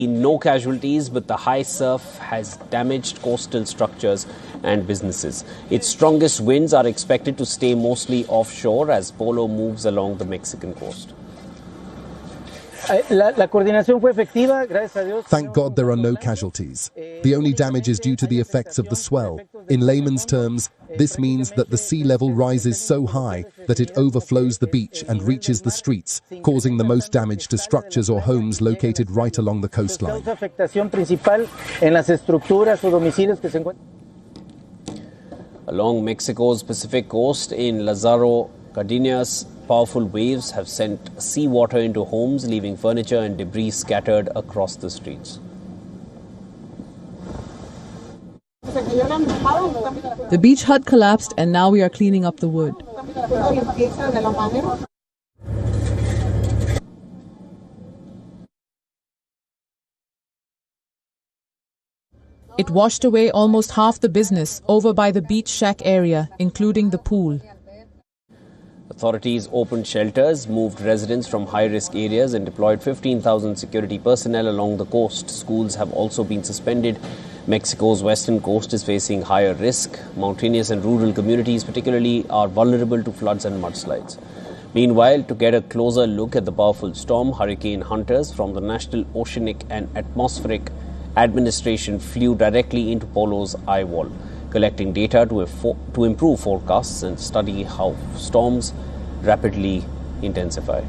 No casualties, but the high surf has damaged coastal structures and businesses. Its strongest winds are expected to stay mostly offshore as Polo moves along the Mexican coast. Thank God there are no casualties. The only damage is due to the effects of the swell. In layman's terms, this means that the sea level rises so high that it overflows the beach and reaches the streets, causing the most damage to structures or homes located right along the coastline. Along Mexico's Pacific coast in Lázaro Cárdenas, powerful waves have sent seawater into homes, leaving furniture and debris scattered across the streets. The beach hut collapsed and now we are cleaning up the wood. It washed away almost half the business over by the beach shack area, including the pool. Authorities opened shelters, moved residents from high-risk areas and deployed 15,000 security personnel along the coast. Schools have also been suspended. Mexico's western coast is facing higher risk. Mountainous and rural communities particularly are vulnerable to floods and mudslides. Meanwhile, to get a closer look at the powerful storm, hurricane hunters from the National Oceanic and Atmospheric Administration flew directly into Polo's eye wall, collecting data to improve forecasts and study how storms rapidly intensify.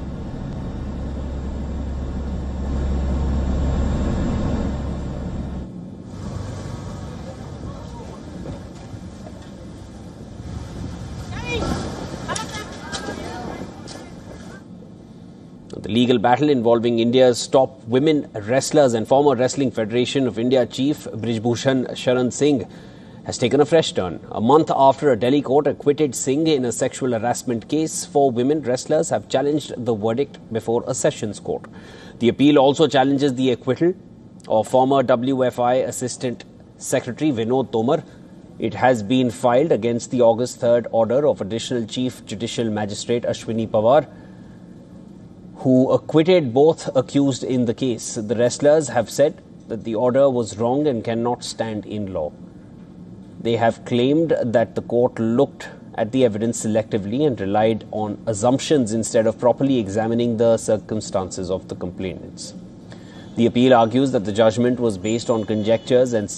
The legal battle involving India's top women wrestlers and former Wrestling Federation of India chief Brij Bhushan Sharan Singh has taken a fresh turn. A month after a Delhi court acquitted Singh in a sexual harassment case, 4 women wrestlers have challenged the verdict before a sessions court. The appeal also challenges the acquittal of former WFI Assistant Secretary Vinod Tomar. It has been filed against the August 3rd order of Additional Chief Judicial Magistrate Ashwini Pawar, who acquitted both accused in the case. The wrestlers have said that the order was wrong and cannot stand in law. They have claimed that the court looked at the evidence selectively and relied on assumptions instead of properly examining the circumstances of the complainants. The appeal argues that the judgment was based on conjectures and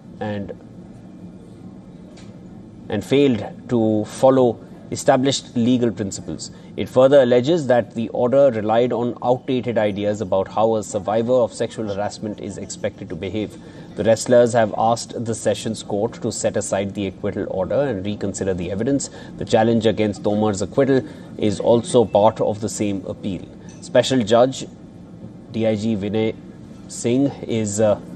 failed to follow established legal principles. It further alleges that the order relied on outdated ideas about how a survivor of sexual harassment is expected to behave. The wrestlers have asked the Sessions Court to set aside the acquittal order and reconsider the evidence. The challenge against Tomar's acquittal is also part of the same appeal. Special Judge DIG Vinay Singh is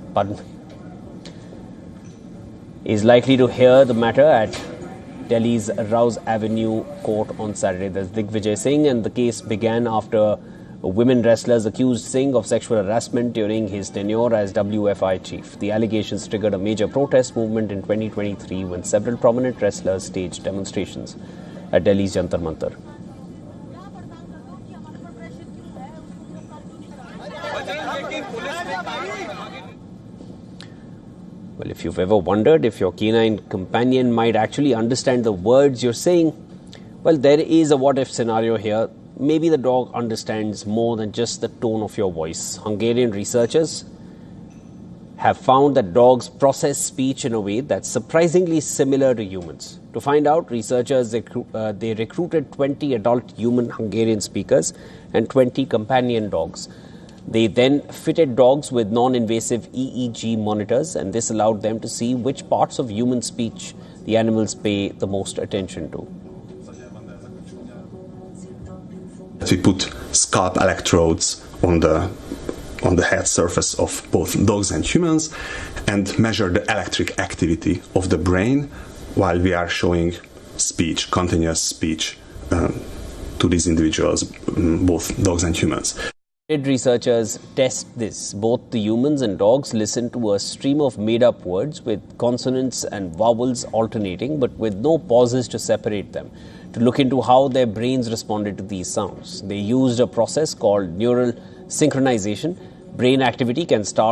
likely to hear the matter at Delhi's Rouse Avenue Court on Saturday. There's Digvijay Singh, and the case began after women wrestlers accused Singh of sexual harassment during his tenure as WFI chief. The allegations triggered a major protest movement in 2023 when several prominent wrestlers staged demonstrations at Delhi's Jantar Mantar. Well, if you've ever wondered if your canine companion might actually understand the words you're saying, well, there is a what-if scenario here. Maybe the dog understands more than just the tone of your voice. Hungarian researchers have found that dogs process speech in a way that's surprisingly similar to humans. To find out, researchers they recruited 20 adult human Hungarian speakers and 20 companion dogs. They then fitted dogs with non-invasive EEG monitors, and this allowed them to see which parts of human speech the animals pay the most attention to. We put scalp electrodes on the head surface of both dogs and humans and measure the electric activity of the brain while we are showing speech, continuous speech to these individuals, both dogs and humans. Researchers test this. Both the humans and dogs listen to a stream of made-up words with consonants and vowels alternating, but with no pauses to separate them, to look into how their brains responded to these sounds. They used a process called neural synchronization. Brain activity can start